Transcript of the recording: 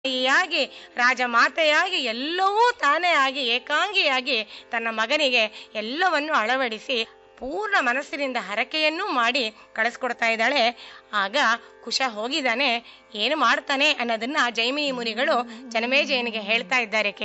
ತಾಯಿಯಾಗಿ ರಾಜಮಾತೆಯಾಗಿ ಎಲ್ಲವೂ ತಾನೇ ಆಗಿ ಏಕಾಂಗಿಯಾಗಿ ತನ್ನ ಮಗನಿಗೆ ಎಲ್ಲವನ್ನು ಅಳವಡಿಸಿ ಪೂರ್ಣ ಮನಸ್ಸಿನಿಂದ ಹರಕೆಯನ್ನೂ ಮಾಡಿ ಕಳಿಸ್ಕೊಡ್ತಾ ಇದ್ದಾಳೆ. ಆಗ ಕುಶ ಹೋಗಿದ್ದಾನೆ, ಏನು ಮಾಡ್ತಾನೆ ಅನ್ನೋದನ್ನ ಜೈಮಿನಿ ಮುನಿಗಳು ಜನಮೇಜಯನಿಗೆ ಹೇಳ್ತಾ ಇದ್ದಾರೆ.